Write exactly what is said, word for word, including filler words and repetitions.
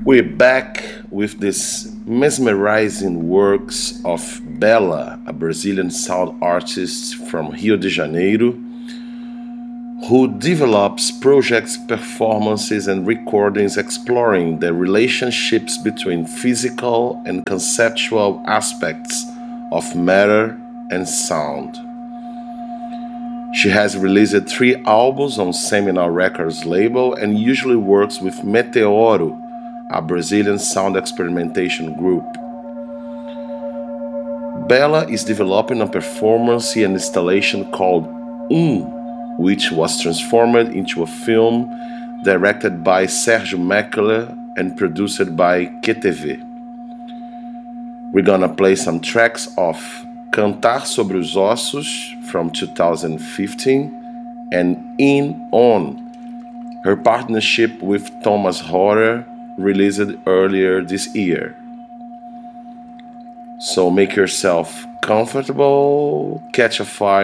We're back with this mesmerizing works of Bella, a Brazilian sound artist from Rio de Janeiro, who develops projects, performances, and recordings exploring the relationships between physical and conceptual aspects of matter and sound. She has released three albums on Seminal Records label and usually works with Meteoro, a Brazilian sound experimentation group. Bella is developing a performance and installation called Um, which was transformed into a film directed by Sérgio Mekele and produced by Q T V. We're gonna play some tracks of Cantar Sobre os Ossos from two thousand fifteen and In On, her partnership with Thomas Horrer, released earlier this year. So make yourself comfortable, catch a fire.